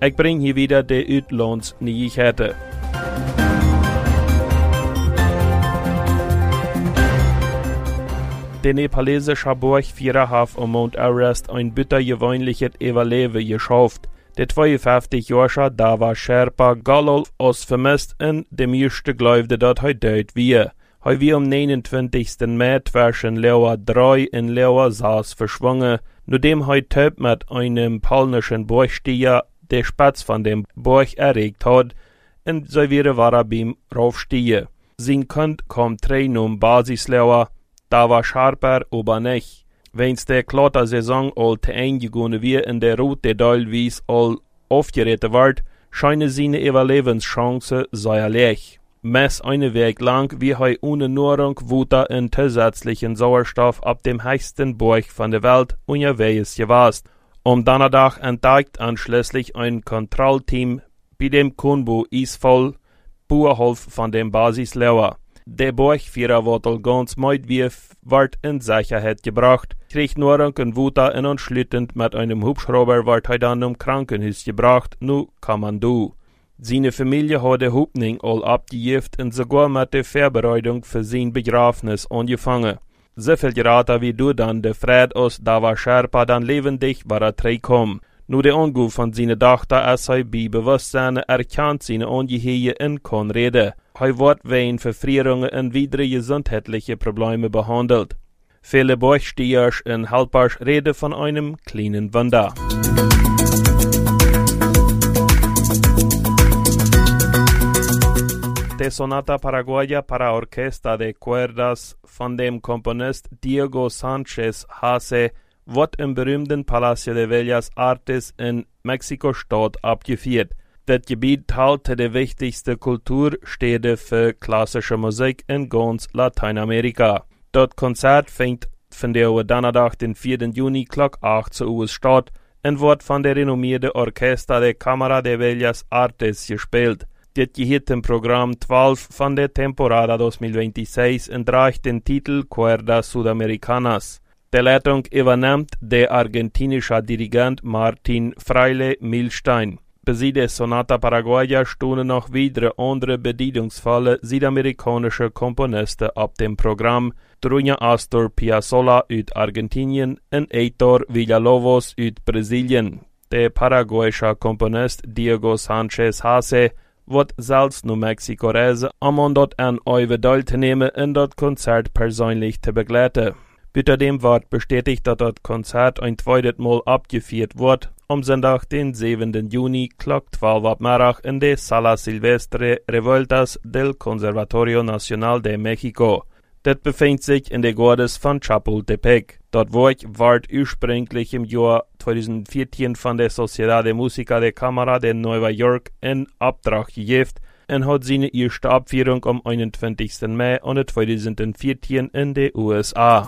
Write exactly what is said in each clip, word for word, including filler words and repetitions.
Ich bring hier wieder die Uitlandsnieuigheden. Der nepalesische Burg Viererhaf um Mount Everest ein bittergewöhnliches Überleben geschafft. Der zweiundfünfzig-jährige Dava Sherpa Galol aus vermisst in dem ersten glaubte, dass er dort war. Er wie am neunundzwanzigsten Mai zwischen Lewa drei in Lewa sechs verschwungen, nachdem er Töp mit einem polnischen Burgsteiger der Spatz von dem Burg erregt hat, und so wieder war er beim Raufsteigen. Sein Kind kam trainen um Basislewa, da war Sharper aber nicht. Wenn's der klote Saison all te eingegangen wir in der Route Teilweise all aufgeritten wird, scheinen seine Überlebenschancen sehr leicht. Mess eine Weg lang, wie er ohne Nahrung, Wutter und zusätzlichen Sauerstoff ab dem höchsten Burg von der Welt unterwegs gewesen. Um danach entdeckt anschließend ein Kontrollteam bei dem Kunbu Isfall, Bauerhof von dem Basislewa. Der Burgführer wurde ganz müde wie wird in Sicherheit gebracht, kriegt Nahrung und Wutter und anschließend mit einem Hubschrauber wird er dann im Krankenhaus gebracht, nu kann man du. Seine Familie hat die Hoffnung all abgejeft und sogar mit der Vorbereitung für sein Begräbnis angefangen. So viel geraten wie du dann der Fred aus Dava Sherpa dann lebendig war er zurückgekommen. Nur der Anruf von seiner Tochter ist er bei Bewusstsein erkannt seine Angehörige in kann reden. Er wird wegen Verfrierungen und weitere gesundheitliche Probleme behandelt. Viele Burgstehers und Helpers reden von einem kleinen Wunder. Der Sonata Paraguaya para Orquesta de Cuerdas von dem Komponist Diego Sanchez Hace wird im berühmten Palacio de Bellas Artes in Mexiko-Stadt abgeführt. Das Gebiet teilte die wichtigste Kulturstätte für klassische Musik in ganz Lateinamerika. Das Konzert fängt von der Donnerstag, den vierten Juni, Klock achtzehn Uhr statt und wird von der renommierten Orquesta de Cámara de Bellas Artes gespielt. Das gehört im Programm zwölf von der Temporada zweitausendsechsundzwanzig und trägt den Titel Cuerdas Sudamericanas. Der Leitung übernimmt der argentinische Dirigent Martin Fraile Milstein. Bei der Sonata Paraguaya stonden noch weitere andere bedeutungsvolle südamerikanische Komponisten ab dem Programm, darunter Astor Piazzolla aus Argentinien und Heitor Villalobos aus Brasilien. Der paraguayische Komponist Diego Sanchez Hace wird selbst nach Mexiko reisen, um dort an euer teilzunehmen und das Konzert persönlich zu begleiten. Außerdem wird bestätigt, dass das Konzert ein zweites Mal abgeführt wird, am Sonntag, den siebten Juni, Klock zwölf Uhr Mittag in der Sala Silvestre Revueltas del Conservatorio Nacional de Mexico. Das befindet sich in der Gordes von Chapultepec. Dort Werk wird ursprünglich im Jahr zweitausendvierzehn von der Sociedad de Música de Cámara de Nueva York in Auftrag gegeben und hat seine erste Abführung am einundzwanzigsten Mai zweitausendvierzehn in den U S A.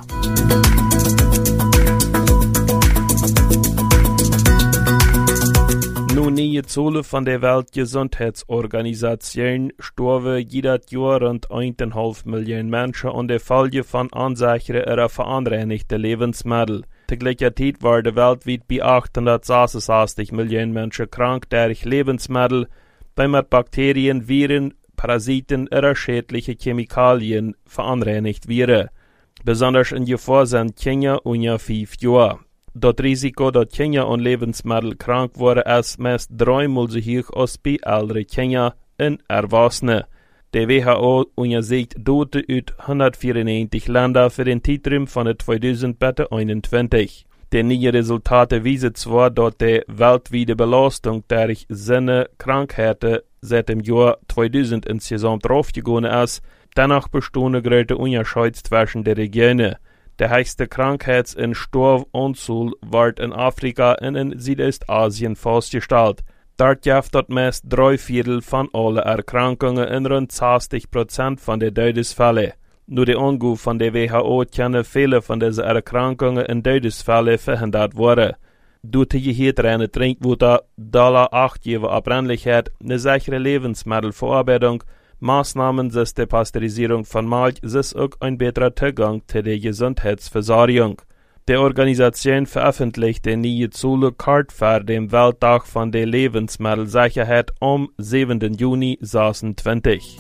Nun neue Zahlen von der Weltgesundheitsorganisation starben jedes Jahr rund eineinhalb Millionen Menschen an der Folge von unsicheren oder verunreinigten Lebensmitteln. Zur gleichen Zeit waren weltweit bei achthundertsechsundsechzig Millionen Menschen krank durch Lebensmittel, die mit Bakterien, Viren, Parasiten oder schädliche Chemikalien verunreinigt werden. Besonders in Gefahr sind Kinder unter fünf Jahren. Das Risiko, dass Kinder an Lebensmittel krank wurden, ist meist dreimal so hoch als bei älteren Kindern und Erwachsenen. Der W H O untersucht Tote aus hundertvierundneunzig Ländern für den Zeitraum von zweitausendeinundzwanzig. Die neuen Resultate weisen zwar, dass die weltweite Belastung durch seine Krankheiten seit dem Jahr zweitausend insgesamt raufgegangen ist, dennoch bestehen große Unterschiede zwischen den Regionen. Der höchste Krankheits- und Sterbeanzahl wird in Afrika und in Südostasien festgestellt. Dort gibt es meist drei Viertel von allen Erkrankungen und rund sechzig Prozent von den Todesfällen. Nur die Angabe von der W H O können viele von diesen Erkrankungen und Todesfällen verhindert werden. Durch die geheirte Trinkwasser, Dollar acht Jahre Abbrennlichkeit, eine sichere Lebensmittelverarbeitung, Maßnahmen zur Pasteurisierung von Milch ist auch ein besserer Zugang zu der Gesundheitsversorgung. Die Organisation veröffentlichte nie Zule Kart für den Welttag von der Lebensmittelsicherheit am siebten Juni zesentwintig.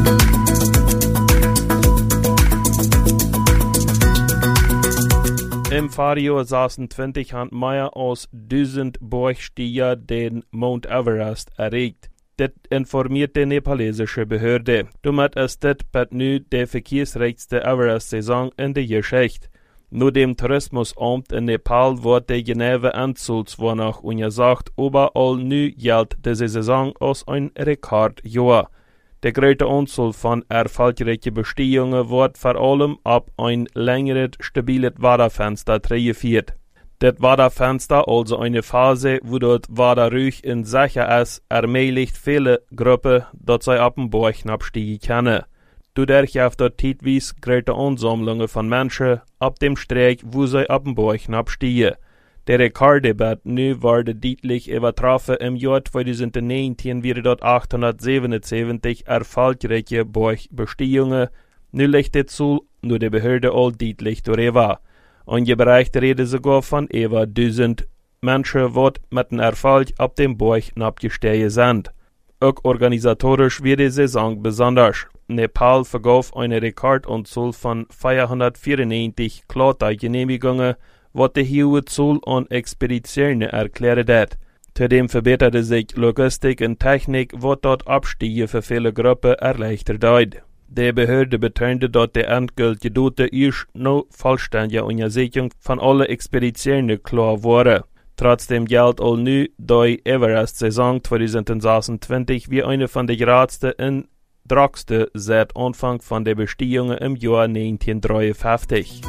Im Fahrjahr zesentwintig hat mehr als tausend Bergsteiger den Mount Everest erreicht. Das informiert die nepalesische Behörde. Damit ist das bis nu die verkehrsreichste Everest-Saison in der Geschichte. Nur dem Tourismusamt in Nepal wird die genaue Anzahl nach untersucht, überall nu gilt diese Saison als ein Rekordjahr. Die große Anzahl von erfolgreichen Bestehungen wird vor allem ab ein längeres, stabiles Wetterfenster geführt. Das Wetterfenster, also eine Phase, wo das Wetter ruhig und sicher ist, ermöglicht viele Gruppen, dass sie ab dem Berg absteigen können. Dadurch auf der zeitweise große Ansammlungen von Menschen ab dem Streck, wo sie ab dem Berg absteigen. Der Rekorddebatt nu wurde deutlich übertroffen. Im Jahr zweitausendneunzehn waren dort achthundertsiebenundsiebzig erfolgreiche Bergbestehungen. Nu liegt die Zahl nur der Behörde all deutlich darüber. Und je Bereich reden sogar von über tausend Menschen, die mit dem Erfolg ab dem Berg abgestiegen sind. Auch organisatorisch wird die Saison besonders. Nepal vergab eine Rekordanzahl von vierhundertvierundneunzig Klettergenehmigungen, was die hohe Zahl an Expeditionen erklärt hat. Zudem verbesserte sich Logistik und Technik, was dort Abstiege für viele Gruppen erleichtert hat. Die Behörde betonte, dass die endgültige Daten erst noch vollständige Untersuchung von allen Expeditionen klar waren. Trotzdem gilt all nu die Everest-Saison zweitausendsechsundzwanzig wie eine von den geradsten und dragsten seit Anfang von der Bestehungen im Jahr neunzehnhundertdreiundfünfzig.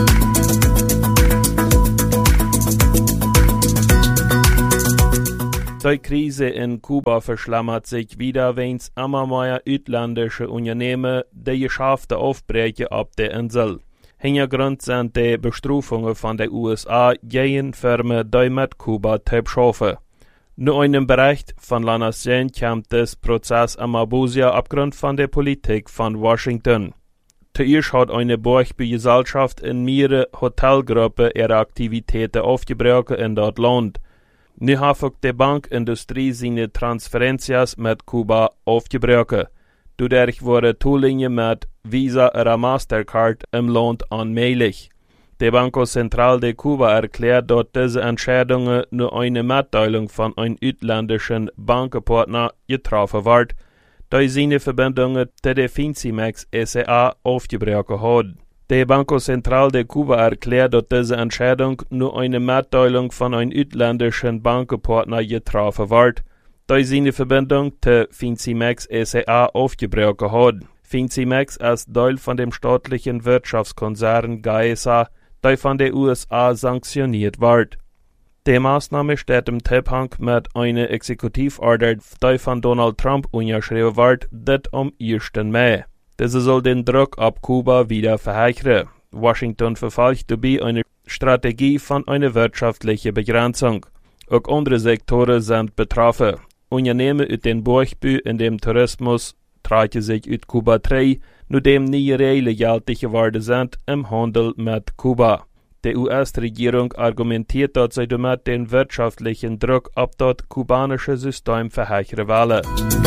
Die Krise in Kuba verschlimmert sich wieder, wenn es immer mehr ausländische Unternehmen die Geschäfte aufbrechen ab der Insel. Hintergrund sind die Bestrafungen von den U S A gegen Firmen, die mit Kuba schaffen. Nur einem Bericht von La Nation kam das Prozess am Abuja aufgrund von der Politik von Washington. Zuerst hat eine Bergbaugesellschaft in mehrere Hotelgruppen ihre Aktivitäten aufgebrochen in das Land. Nu hat auch die Bankindustrie seine Transferenzias mit Kuba aufgebrochen. Dadurch wurde Zulinien mit Visa oder Mastercard im Land unmöglich. Der Banco Central de Cuba erklärt, dass diese Entscheidungen nur eine Mitteilung von einem ausländischen Bankenpartner getroffen wird, da seine Verbindungen zu der Fincimex S A aufgebrochen hat. Der Banco Central de Cuba erklärt, dass diese Entscheidung nur eine Mitteilung von einem ausländischen Bankenpartner getroffen wird, da seine Verbindung zu Fincimex S A aufgebrochen hat. Fincimex ist Teil von dem staatlichen Wirtschaftskonzern G A E S A, der von den U S A sanktioniert wird. Die Maßnahme steht im Zusammenhang mit einer Exekutivorder, die von Donald Trump unterschrieben wird, das am ersten Mai. Diese soll den Druck auf Kuba wieder verheichern. Washington verfolgt dabei eine Strategie von einer wirtschaftlichen Begrenzung. Auch andere Sektoren sind betroffen. Unternehmen aus dem Bergbau und dem Tourismus tragen sich aus Kuba zurück, nachdem nie reelle gültig geworden sind im Handel mit Kuba. Die U S-Regierung argumentiert, dass sie damit den wirtschaftlichen Druck auf das kubanische System verheichern wollen.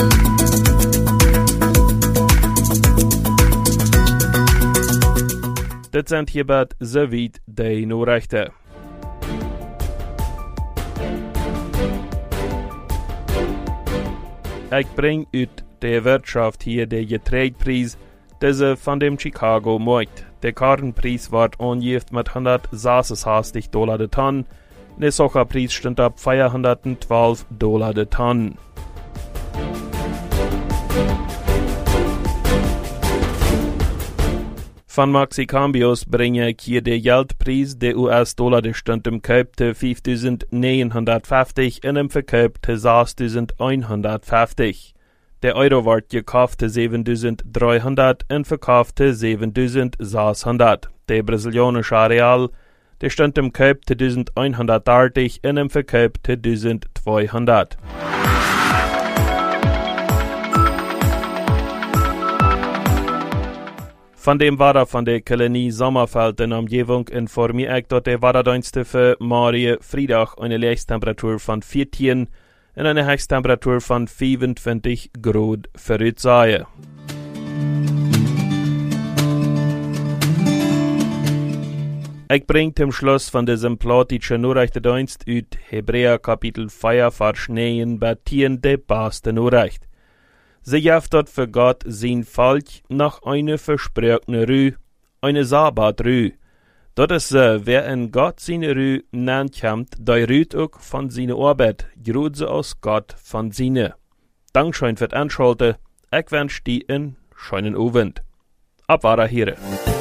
Das sind hierbei soweit die Nachrichten. Ich bringe aus der Wirtschaft hier den Getreidepreis, diese von dem Chicago Markt. Der Kartenpreis wird angegeben mit hundertsechsundsechzig Dollar der Tonne. Der Sojapreis stand ab vierhundertzwölf Dollar der Tonne. Von Maxicambios bringe ich hier den Geldpreis. Der U S-Dollar der stand im Kauf zu fünftausendneunhundertfünfzig und im Verkauf zu sechstausendeinhundertfünfzig. Der Euro wird gekauft zu siebentausenddreihundert und verkauft zu siebentausendsechshundert. Der brasilianische Real, der stand im Kauf zu eintausendeinhundertdreißig und im Verkauf zu eintausendzweihundert. Van dem Wetter van de Kolonie Sommerfeld en omgeving informeer ik dat de wetterdiensten voor morgen vrijdag een leegtemperatuur van veertien en een hoogtemperatuur van vijfentwintig graden vooruitzagen. Ik breng zum Schluss van diesem plotischen Nachrichtendienst uit Hebräer Kapitel vier Vers negen bei tien de beste Nachricht. Sie jaft dort für Gott sein Volk nach eine versprochene Ruhe, eine Sabbatruhe. Dort ist so, wer in Gott seine Ruhe nankommt, der ruht auch von seiner Arbeit, gerut sie aus Gott von seine. Dankeschön für das Anschalten, ich wünsche dir einen schönen Abend. Abwahrer Here.